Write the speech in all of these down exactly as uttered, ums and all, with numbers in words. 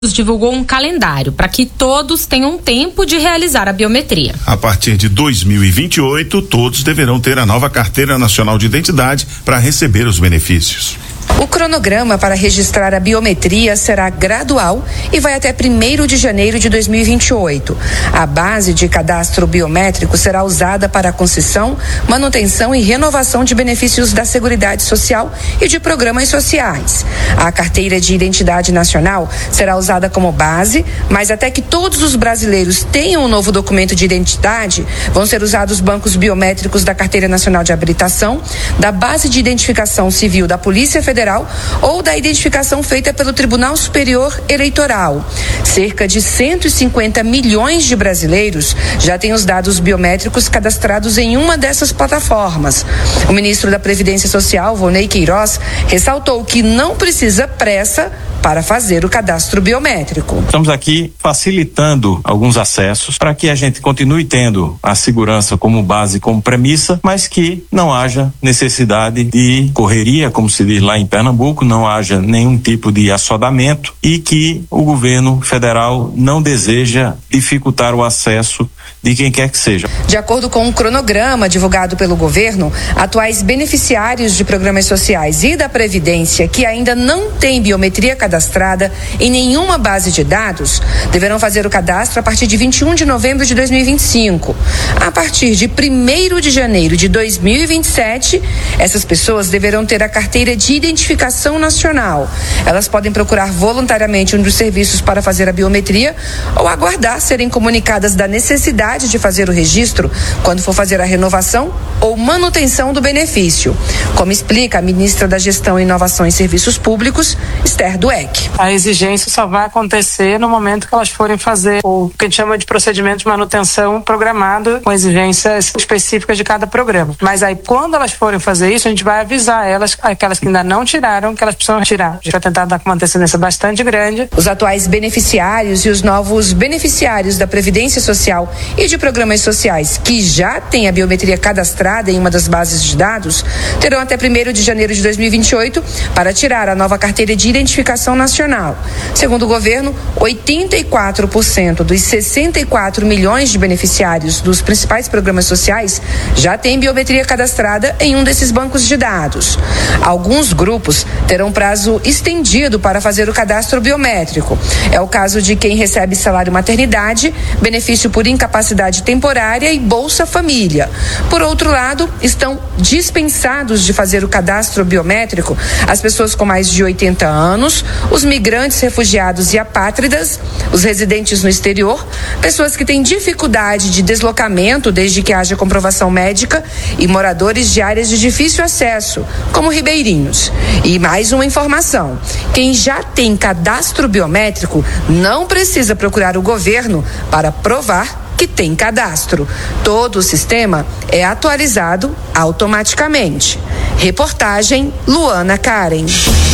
divulgou um calendário para que todos tenham tempo de realizar a biometria. A partir de dois mil e vinte e oito, todos deverão ter a nova Carteira Nacional de Identidade para receber os benefícios. O cronograma para registrar a biometria será gradual e vai até primeiro de janeiro de dois mil e vinte e oito. A base de cadastro biométrico será usada para a concessão, manutenção e renovação de benefícios da Seguridade Social e de programas sociais. A Carteira de Identidade Nacional será usada como base, mas até que todos os brasileiros tenham um novo documento de identidade, vão ser usados bancos biométricos da Carteira Nacional de Habilitação, da Base de Identificação Civil da Polícia Federal ou da identificação feita pelo Tribunal Superior Eleitoral. Cerca de cento e cinquenta milhões de brasileiros já têm os dados biométricos cadastrados em uma dessas plataformas. O ministro da Previdência Social, Volney Queiroz, ressaltou que não precisa pressa para fazer o cadastro biométrico. Estamos aqui facilitando alguns acessos para que a gente continue tendo a segurança como base, como premissa, mas que não haja necessidade de correria, como se diz lá em Pernambuco, não haja nenhum tipo de assodamento e que o governo federal não deseja dificultar o acesso de quem quer que seja. De acordo com um cronograma divulgado pelo governo, atuais beneficiários de programas sociais e da Previdência que ainda não têm biometria cadastrada em nenhuma base de dados deverão fazer o cadastro a partir de vinte e um de novembro de dois mil e vinte e cinco. A partir de primeiro de janeiro de dois mil e vinte e sete, essas pessoas deverão ter a Carteira de Identificação Nacional. Elas podem procurar voluntariamente um dos serviços para fazer a biometria ou aguardar serem comunicadas da necessidade de fazer o registro quando for fazer a renovação ou manutenção do benefício, como explica a ministra da Gestão, Inovação e Serviços Públicos, Esther Dweck. A exigência só vai acontecer no momento que elas forem fazer o que a gente chama de procedimento de manutenção programado com exigências específicas de cada programa. Mas aí, quando elas forem fazer isso, a gente vai avisar elas, aquelas que ainda não tiraram, que elas precisam tirar. A gente vai tentar dar com uma antecedência bastante grande. Os atuais beneficiários e os novos beneficiários da Previdência Social e de programas sociais que já têm a biometria cadastrada em uma das bases de dados terão até primeiro de janeiro de dois mil e vinte e oito para tirar a nova Carteira de Identificação Nacional. Segundo o governo, oitenta e quatro por cento dos sessenta e quatro milhões de beneficiários dos principais programas sociais já têm biometria cadastrada em um desses bancos de dados. Alguns grupos terão prazo estendido para fazer o cadastro biométrico. É o caso de quem recebe salário maternidade, benefício por incapacidade temporária e Bolsa Família. Por outro lado, estão dispensados de fazer o cadastro biométrico as pessoas com mais de oitenta anos, os migrantes, refugiados e apátridas, os residentes no exterior, pessoas que têm dificuldade de deslocamento desde que haja comprovação médica e moradores de áreas de difícil acesso, como ribeirinhos. E mais uma informação: quem já tem cadastro biométrico não precisa procurar o governo para provar que tem cadastro. Todo o sistema é atualizado automaticamente. Reportagem Luana Karen.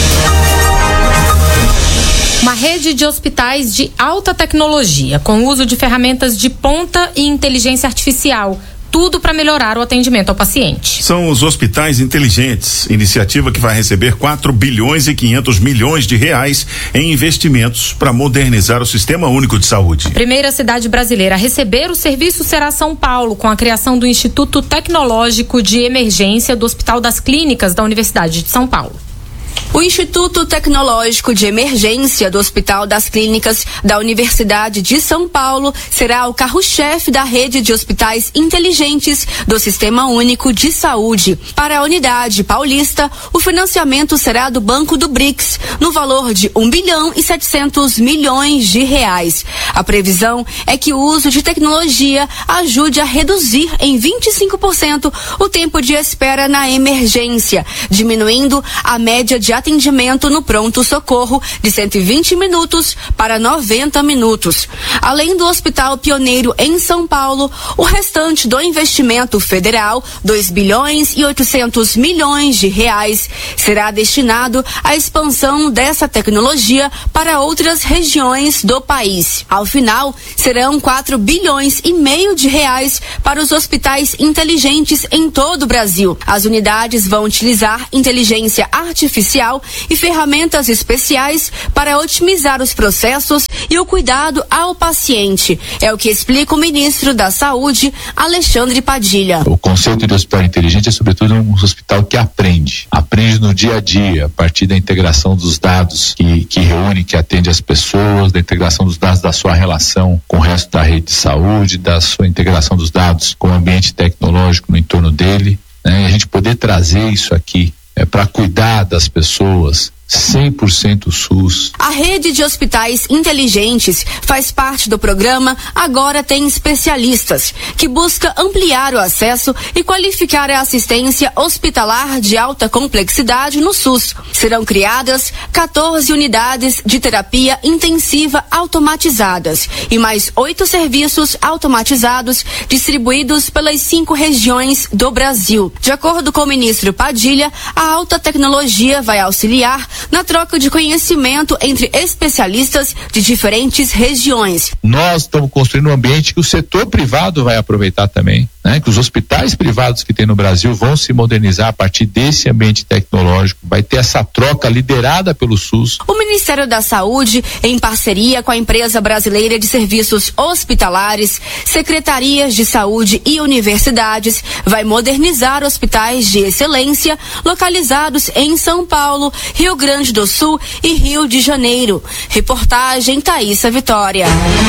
Uma rede de hospitais de alta tecnologia, com uso de ferramentas de ponta e inteligência artificial. Tudo para melhorar o atendimento ao paciente. São os hospitais inteligentes, iniciativa que vai receber quatro bilhões e quinhentos milhões de reais em investimentos para modernizar o Sistema Único de Saúde. A primeira cidade brasileira a receber o serviço será São Paulo, com a criação do Instituto Tecnológico de Emergência do Hospital das Clínicas da Universidade de São Paulo. O Instituto Tecnológico de Emergência do Hospital das Clínicas da Universidade de São Paulo será o carro-chefe da rede de hospitais inteligentes do Sistema Único de Saúde. Para a unidade paulista, o financiamento será do Banco do B R I C S, no valor de um bilhão e setecentos milhões de reais. A previsão é que o uso de tecnologia ajude a reduzir em vinte e cinco por cento o tempo de espera na emergência, diminuindo a média de atendimento no pronto-socorro de cento e vinte minutos para noventa minutos. Além do hospital pioneiro em São Paulo, o restante do investimento federal, dois bilhões e oitocentos milhões de reais, será destinado à expansão dessa tecnologia para outras regiões do país. Ao final, serão quatro bilhões e meio de reais para os hospitais inteligentes em todo o Brasil. As unidades vão utilizar inteligência artificial artificial e ferramentas especiais para otimizar os processos e o cuidado ao paciente. É o que explica o ministro da Saúde, Alexandre Padilha. O conceito de hospital inteligente é sobretudo um hospital que aprende, aprende no dia a dia, a partir da integração dos dados que, que reúne, que atende as pessoas, da integração dos dados da sua relação com o resto da rede de saúde, da sua integração dos dados com o ambiente tecnológico no entorno dele, né? E a gente poder trazer isso aqui é para cuidar das pessoas, cem por cento SUS. A rede de hospitais inteligentes faz parte do programa Agora Tem Especialistas, que busca ampliar o acesso e qualificar a assistência hospitalar de alta complexidade no SUS. Serão criadas quatorze unidades de terapia intensiva automatizadas e mais oito serviços automatizados distribuídos pelas cinco regiões do Brasil. De acordo com o ministro Padilha, a alta tecnologia vai auxiliar na troca de conhecimento entre especialistas de diferentes regiões. Nós estamos construindo um ambiente que o setor privado vai aproveitar também, né? Que os hospitais privados que tem no Brasil vão se modernizar a partir desse ambiente tecnológico, vai ter essa troca liderada pelo SUS. O Ministério da Saúde, em parceria com a Empresa Brasileira de Serviços Hospitalares, Secretarias de Saúde e universidades, vai modernizar hospitais de excelência localizados em São Paulo, Rio Grande Grande do Sul e Rio de Janeiro. Reportagem Thaísa Vitória.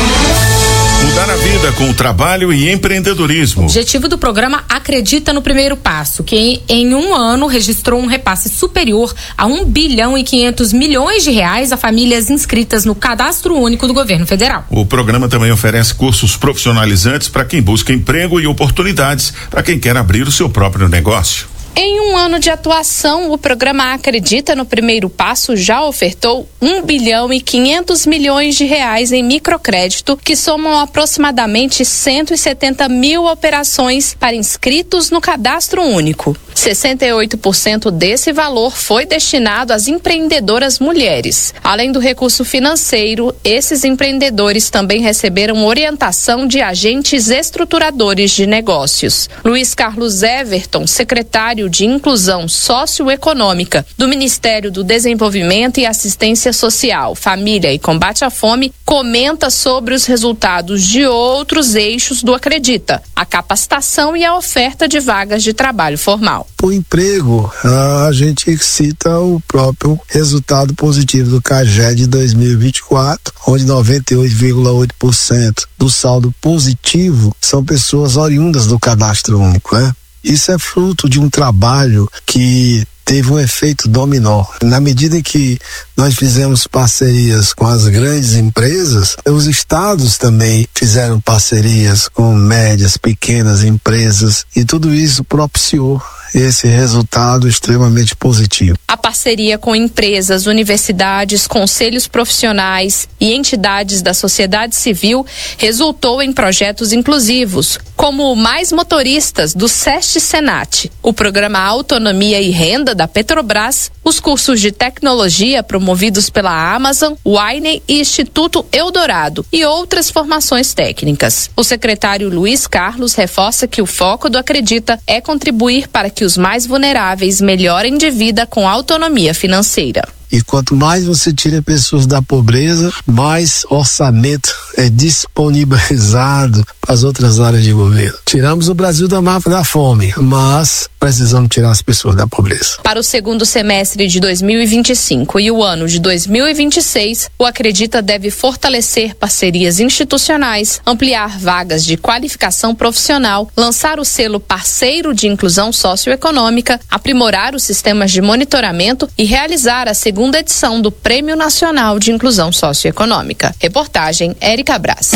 Mudar a vida com trabalho e empreendedorismo. O objetivo do programa Acredita no Primeiro Passo, que em um ano registrou um repasse superior a um bilhão e quinhentos milhões de reais a famílias inscritas no Cadastro Único do Governo Federal. O programa também oferece cursos profissionalizantes para quem busca emprego e oportunidades para quem quer abrir o seu próprio negócio. Em um ano de atuação, o programa Acredita no Primeiro Passo já ofertou um bilhão e quinhentos milhões de reais em microcrédito, que somam aproximadamente cento e setenta mil operações para inscritos no Cadastro Único. sessenta e oito por cento desse valor foi destinado às empreendedoras mulheres. Além do recurso financeiro, esses empreendedores também receberam orientação de agentes estruturadores de negócios. Luiz Carlos Everton, secretário de Inclusão Socioeconômica do Ministério do Desenvolvimento e Assistência Social, Família e Combate à Fome, comenta sobre os resultados de outros eixos do Acredita, a capacitação e a oferta de vagas de trabalho formal. O emprego, a gente cita o próprio resultado positivo do CAGED de dois mil e vinte e quatro, onde noventa e oito vírgula oito por cento do saldo positivo são pessoas oriundas do Cadastro Único, né? Isso é fruto de um trabalho que teve um efeito dominó. Na medida em que nós fizemos parcerias com as grandes empresas, os estados também fizeram parcerias com médias, pequenas empresas, e tudo isso propiciou esse resultado extremamente positivo. A parceria com empresas, universidades, conselhos profissionais e entidades da sociedade civil resultou em projetos inclusivos, como o Mais Motoristas do SESC Senat, o programa Autonomia e Renda da Petrobras, os cursos de tecnologia promovidos pela Amazon, Wine e Instituto Eldorado e outras formações técnicas. O secretário Luiz Carlos reforça que o foco do Acredita é contribuir para que os mais vulneráveis melhorem de vida com autonomia financeira. E quanto mais você tira pessoas da pobreza, mais orçamento é disponibilizado para as outras áreas de governo. Tiramos o Brasil da máfia da fome, mas precisamos tirar as pessoas da pobreza. Para o segundo semestre de dois mil e vinte e cinco e o ano de dois mil e vinte e seis, o Acredita deve fortalecer parcerias institucionais, ampliar vagas de qualificação profissional, lançar o selo Parceiro de Inclusão Socioeconômica, aprimorar os sistemas de monitoramento e realizar a segunda segunda edição do Prêmio Nacional de Inclusão Socioeconômica. Reportagem Érica Braz.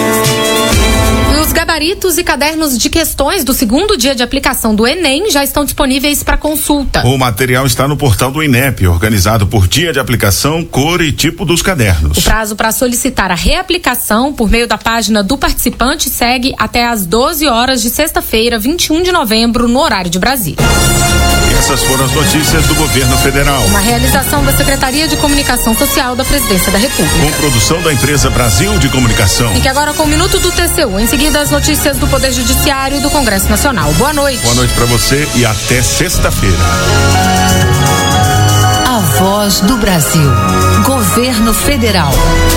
Os gabaritos e cadernos de questões do segundo dia de aplicação do Enem já estão disponíveis para consulta. O material está no portal do INEP, organizado por dia de aplicação, cor e tipo dos cadernos. O prazo para solicitar a reaplicação por meio da página do participante segue até às doze horas de sexta-feira, vinte e um de novembro, no horário de Brasília. Essas foram as notícias do governo federal. Uma realização da Secretaria de Comunicação Social da Presidência da República. Com produção da empresa Brasil de Comunicação. Fique agora com o Minuto do T C U. Em seguida, as notícias do Poder Judiciário e do Congresso Nacional. Boa noite. Boa noite para você e até sexta-feira. A voz do Brasil. Governo Federal.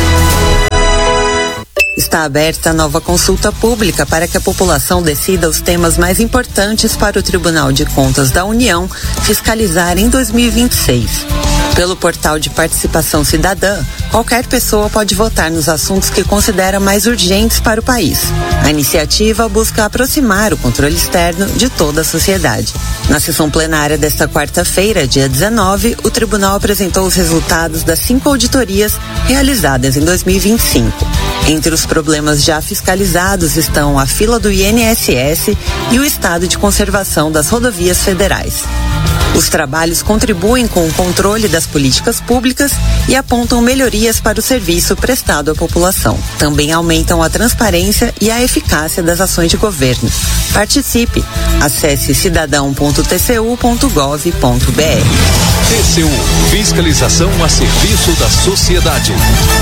Está aberta a nova consulta pública para que a população decida os temas mais importantes para o Tribunal de Contas da União fiscalizar em dois mil e vinte e seis. Pelo portal de participação cidadã, qualquer pessoa pode votar nos assuntos que considera mais urgentes para o país. A iniciativa busca aproximar o controle externo de toda a sociedade. Na sessão plenária desta quarta-feira, dia dezenove, o tribunal apresentou os resultados das cinco auditorias realizadas em dois mil e vinte e cinco. Entre os problemas já fiscalizados estão a fila do I N S S e o estado de conservação das rodovias federais. Os trabalhos contribuem com o controle das políticas públicas e apontam melhorias para o serviço prestado à população. Também aumentam a transparência e a eficácia das ações de governo. Participe! Acesse cidadão ponto t c u ponto gov ponto b r. T C U, fiscalização a serviço da sociedade.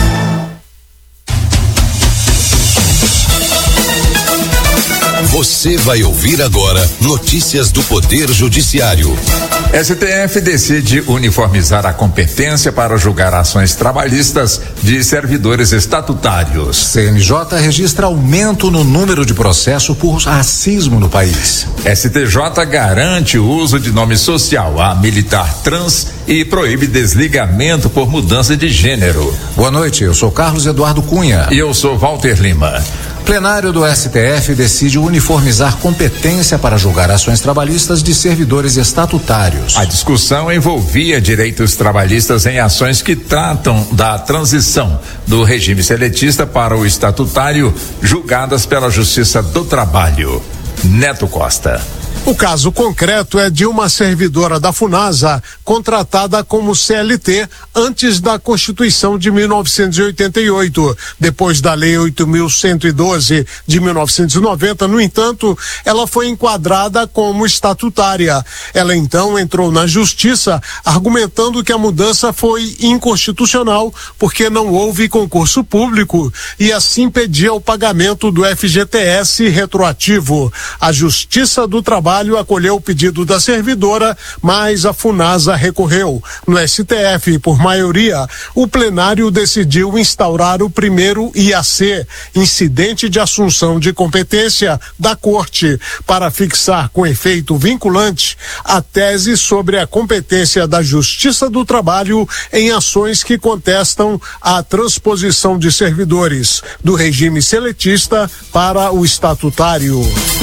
Você vai ouvir agora notícias do Poder Judiciário. S T F decide uniformizar a competência para julgar ações trabalhistas de servidores estatutários. C N J registra aumento no número de processos por racismo no país. S T J garante o uso de nome social a militar trans e proíbe desligamento por mudança de gênero. Boa noite, eu sou Carlos Eduardo Cunha. E eu sou Walter Lima. Plenário do S T F decide uniformizar competência para julgar ações trabalhistas de servidores estatutários. A discussão envolvia direitos trabalhistas em ações que tratam da transição do regime seletista para o estatutário, julgadas pela Justiça do Trabalho. Neto Costa. O caso concreto é de uma servidora da Funasa contratada como C L T antes da Constituição de mil novecentos e oitenta e oito. Depois da Lei oito mil cento e doze de mil novecentos e noventa, no entanto, ela foi enquadrada como estatutária. Ela então entrou na Justiça argumentando que a mudança foi inconstitucional porque não houve concurso público e assim pedia o pagamento do F G T S retroativo. A Justiça do Trabalho acolheu o pedido da servidora, mas a Funasa recorreu. No S T F, por maioria, o plenário decidiu instaurar o primeiro I A C, Incidente de Assunção de Competência da Corte, para fixar com efeito vinculante a tese sobre a competência da Justiça do Trabalho em ações que contestam a transposição de servidores do regime seletista para o estatutário.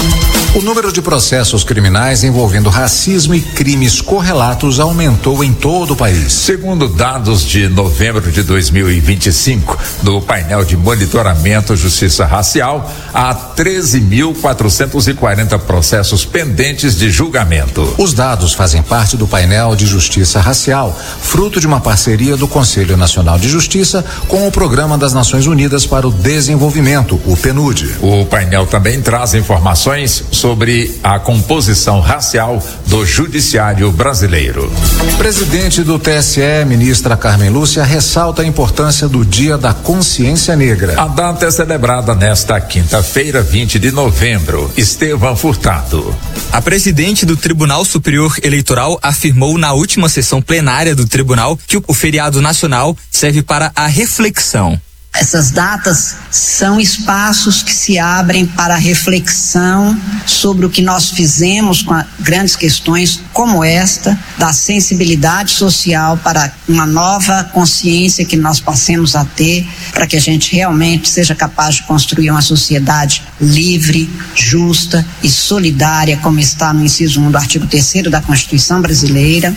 O número de processos criminais envolvendo racismo e crimes correlatos aumentou em todo o país. Segundo dados de novembro de dois mil e vinte e cinco, do painel de monitoramento Justiça Racial, há treze mil quatrocentos e quarenta processos pendentes de julgamento. Os dados fazem parte do painel de Justiça Racial, fruto de uma parceria do Conselho Nacional de Justiça com o Programa das Nações Unidas para o Desenvolvimento, o PNUD. O painel também traz informações sobre a composição racial do judiciário brasileiro. Presidente do T S E, ministra Carmen Lúcia, ressalta a importância do Dia da Consciência Negra. A data é celebrada nesta quinta-feira, vinte de novembro. Estevão Furtado. A presidente do Tribunal Superior Eleitoral afirmou na última sessão plenária do tribunal que o feriado nacional serve para a reflexão. Essas datas são espaços que se abrem para a reflexão sobre o que nós fizemos com a, grandes questões como esta, da sensibilidade social para uma nova consciência que nós passemos a ter, para que a gente realmente seja capaz de construir uma sociedade livre, justa e solidária, como está no inciso um do artigo terceiro da Constituição Brasileira.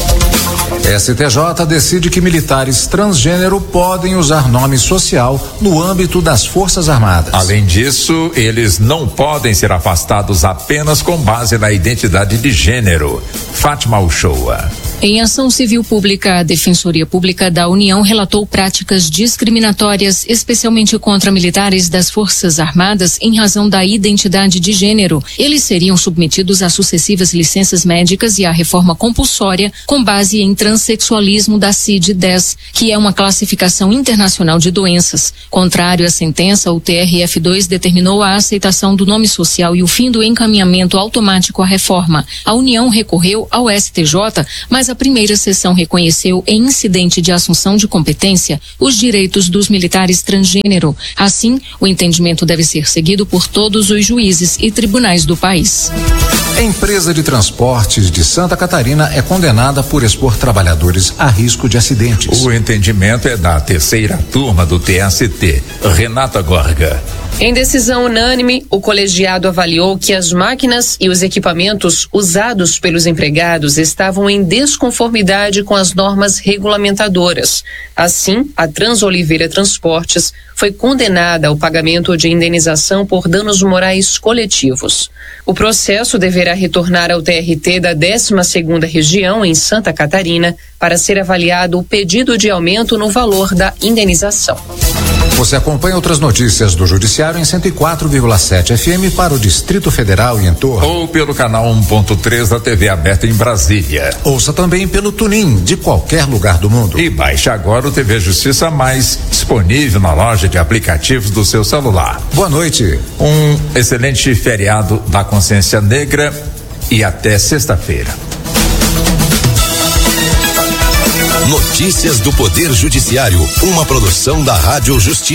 S T J decide que militares transgênero podem usar nome social no âmbito das Forças Armadas. Além disso, eles não podem ser afastados apenas com base na identidade de gênero. Fátima Uchoa. Em ação civil pública, a Defensoria Pública da União relatou práticas discriminatórias, especialmente contra militares das Forças Armadas, em razão da identidade de gênero. Eles seriam submetidos a sucessivas licenças médicas e à reforma compulsória com base em transexualismo da C I D dez, que é uma classificação internacional de doenças. Contrário à sentença, o T R F dois determinou a aceitação do nome social e o fim do encaminhamento automático à reforma. A União recorreu ao S T J, mas a primeira sessão reconheceu em incidente de assunção de competência os direitos dos militares transgênero. Assim, o entendimento deve ser seguido por todos os juízes e tribunais do país. Empresa de transportes de Santa Catarina é condenada por expor trabalhadores a risco de acidentes. O entendimento é da terceira turma do T S T. Renata Gorga. Em decisão unânime, o colegiado avaliou que as máquinas e os equipamentos usados pelos empregados estavam em desconformidade com as normas regulamentadoras. Assim, a Transoliveira Transportes foi condenada ao pagamento de indenização por danos morais coletivos. O processo deverá retornar ao T R T da décima segunda Região, em Santa Catarina, para ser avaliado o pedido de aumento no valor da indenização. Você acompanha outras notícias do Judiciário em cento e quatro vírgula sete F M para o Distrito Federal e em torno. Ou pelo canal um ponto três da T V aberta em Brasília. Ouça também pelo TuneIn de qualquer lugar do mundo. E baixe agora o T V Justiça Mais, disponível na loja de aplicativos do seu celular. Boa noite. Um excelente feriado da Consciência Negra e até sexta-feira. Notícias do Poder Judiciário, uma produção da Rádio Justiça.